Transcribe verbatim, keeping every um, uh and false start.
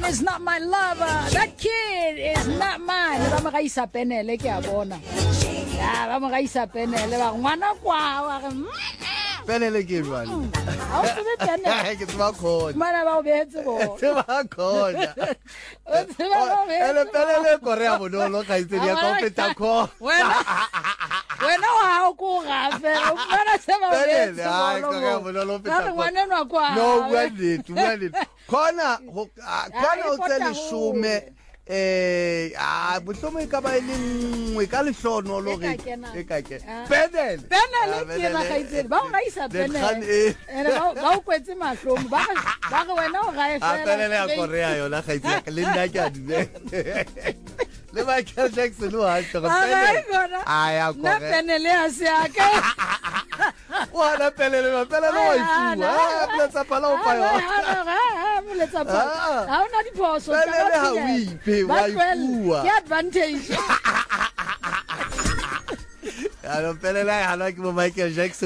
is not my lover. That kid is not mine. Ba mo ga isa penele ke a bona. Ya ba mo ga isa penele ba ngwana kwa wa re. Penele ke jwang? Ha o tsebe penele. Ke tswa khona. Mana ba o behetse bo. Tswa khona. O tsebe ba o behetse. Ele penele korea bonolo ga itse dia ka feta kho. Wena wena wa o ko ga fela. O bona se ba o behetse. Ai korea bonolo feta kho. Ngwana nwa kwa. No wedit, wedit. Khona khona o tsele shume eh ah botsomo e ka ba ile nngwe ka lehlono lo re e ka ke penele penele ke ba ga itse ba ga isa penele ene ba o kwetse mahlomo ba ba ga wena o ga e fela penele ya korea yona ga itse ka le nna ke a dile le ba ke Jackson o ha tlo penele aya korea na penele ya se aka wala penele ba penele o ifua ah pletsa pala o pa yo ah pletsa pala ha ona diphoso penele ha o ipe wa ifua ke advantage ya no penele ha na ke mo Michael Jackson